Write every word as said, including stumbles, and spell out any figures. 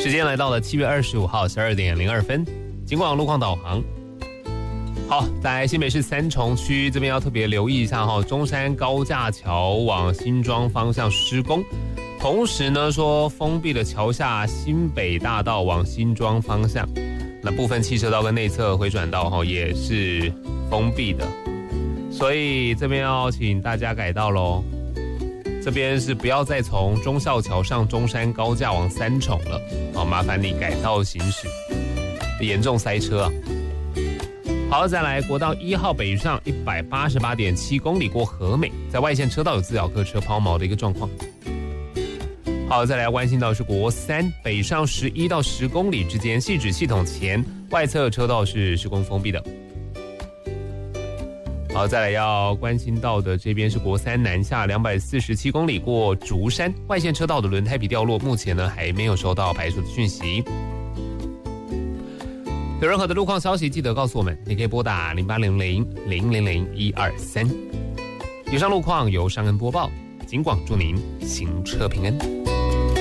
时间来到了七月二十五号十二点零二分，警广路况导航。好，在新北市三重区这边要特别留意一下哈，中山高架桥往新庄方向施工，同时呢说封闭了桥下新北大道往新庄方向，那部分汽车道跟内侧回转道哈也是封闭的，所以这边要请大家改道咯。这边是不要再从忠孝桥上中山高架往三重了，好，麻烦你改道行驶，严重塞车啊。好，再来国道一号北上一百八十八点七公里过和美，在外线车道有自咬客车抛锚的一个状况。好，再来关心到是国三北上十一到十公里之间，汐止系统前外侧车道是施工封闭的。好，再来要关心到的这边是国三南下两百四十七公里过竹山，外线车道的轮胎皮掉落，目前呢还没有收到排除的讯息。有任何的路况消息，记得告诉我们，你可以拨打零八零零零零零一二三。以上路况由尚恩播报，警广祝您行车平安。